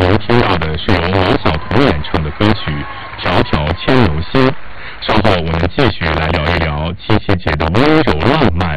您听到的是由王晓彤演唱的歌曲《迢迢牵牛星》。稍后我们继续来聊一聊七夕节的温柔浪漫